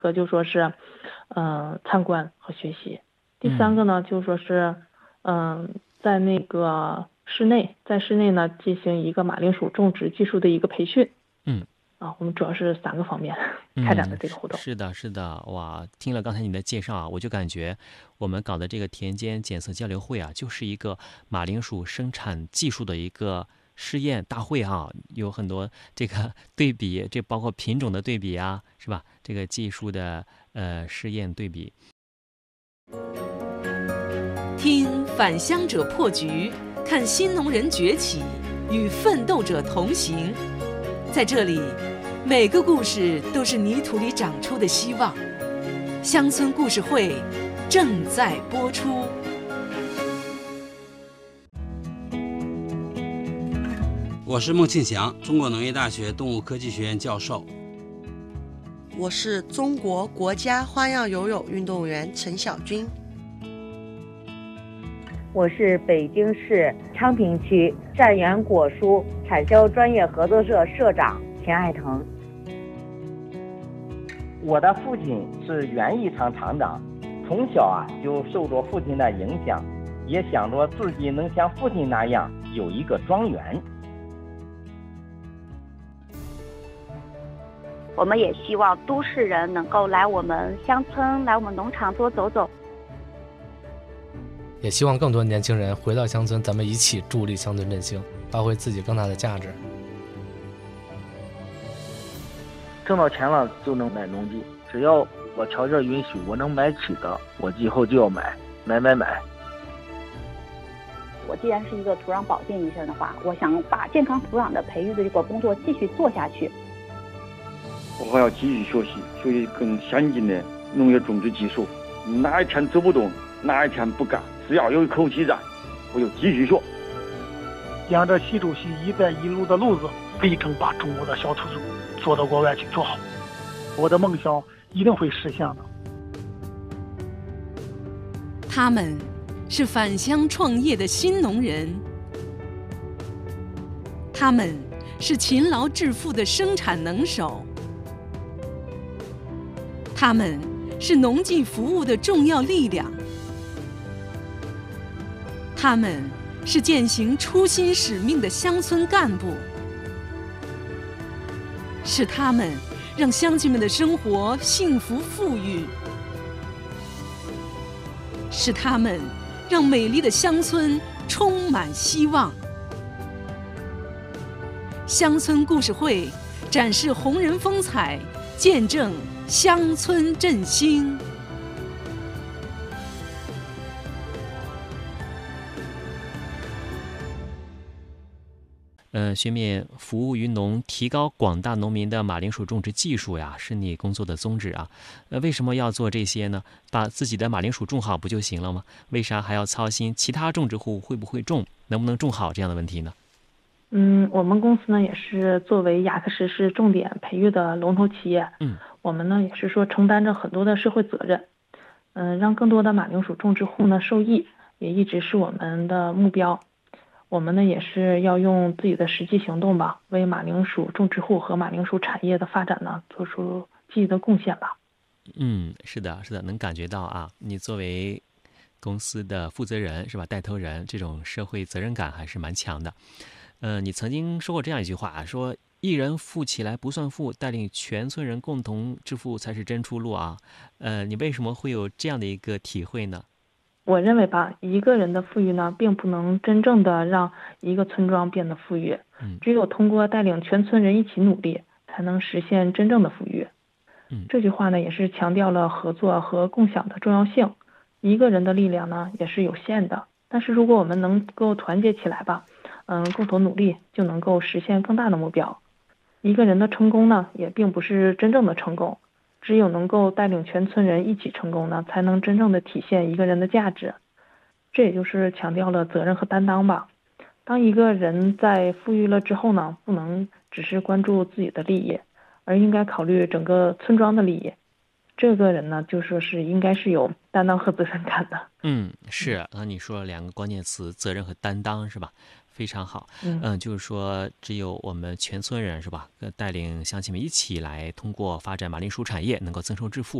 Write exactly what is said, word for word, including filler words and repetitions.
个就说是，嗯、呃参观和学习。第三个呢，就说是，嗯、呃在那个室内，在室内呢进行一个马铃薯种植技术的一个培训。 嗯。 啊，我们主要是三个方面开展的嗯，是这个活动。 是的，是的，哇！听了刚才你的介绍啊，我就感觉我们搞的这个田间检测交流会啊，就是一个马铃薯生产技术的一个试验大会啊，有很多这个对比，这包括品种的对比啊，是吧？这个技术的呃试验对比。 听返乡者破局，看新农人崛起，与奋斗者同行。在这里，每个故事都是泥土里长出的希望。乡村故事会正在播出。 我是孟庆祥，中国农业大学动物科技学院教授。 我是中国国家花样游泳运动员陈晓军。 我是北京市昌平区善源果蔬产销专业合作社社长钱爱腾。 我的父亲是园艺厂厂长，从小啊就受着父亲的影响，也想着自己能像父亲那样有一个庄园。 我们也希望都市人能够来我们乡村，来我们农场多走走。 也希望更多年轻人回到乡村，咱们一起助力乡村振兴，发挥自己更大的价值。 挣到钱了就能买农机，只要我条件允许，我能买起的，我以后就要买，买买买。 我既然是一个土壤保健医生的话，我想把健康土壤的培育的这个工作继续做下去。 我还要继续学习，学习更先进的农业种植技术。哪一天走不动，哪一天不干，只要有一口气在，我就继续学。 沿着习主席“一带一路”的路子，力争把中国的小土猪做到国外去做好。我的梦想一定会实现的。 他们是返乡创业的新农人，他们是勤劳致富的生产能手，他们是农技服务的重要力量，他们是践行初心使命的乡村干部，是他们让乡亲们的生活幸福富裕，是他们让美丽的乡村充满希望。乡村故事会展示红人风采，见证乡村振兴。 呃，学面服务于农，提高广大农民的马铃薯种植技术呀，是你工作的宗旨啊。呃，为什么要做这些呢？把自己的马铃薯种好不就行了吗？为啥还要操心其他种植户会不会种，能不能种好这样的问题呢？ 嗯，我们公司呢也是作为雅克什市重点培育的龙头企业， 嗯， 我们呢也是说承担着很多的社会责任，嗯，让更多的马铃薯种植户呢受益，也一直是我们的目标。我们呢也是要用自己的实际行动吧，为马铃薯种植户和马铃薯产业的发展呢做出积极的贡献吧。 嗯，是的，是的，能感觉到啊，你作为公司的负责人是吧，带头人，这种社会责任感还是蛮强的。呃，你曾经说过这样一句话，说一人富起来不算富，带领全村人共同致富才是真出路啊。呃，你为什么会有这样的一个体会呢？ 我认为吧，一个人的富裕呢，并不能真正的让一个村庄变得富裕，只有通过带领全村人一起努力，才能实现真正的富裕。 嗯， 这句话呢，也是强调了合作和共享的重要性。一个人的力量呢，也是有限的，但是如果我们能够团结起来吧，嗯，共同努力，就能够实现更大的目标。一个人的成功呢，也并不是真正的成功。只有能够带领全村人一起成功呢，才能真正的体现一个人的价值。这也就是强调了责任和担当吧。当一个人在富裕了之后呢，不能只是关注自己的利益，而应该考虑整个村庄的利益。这个人呢，就说是应该是有担当和责任感的。 嗯，是。那你说了两个关键词，责任和担当，是吧？非非常好。 嗯嗯，就是说，只有我们全村人是吧，呃带领乡亲们一起来，通过发展马铃薯产业，能够增收致富。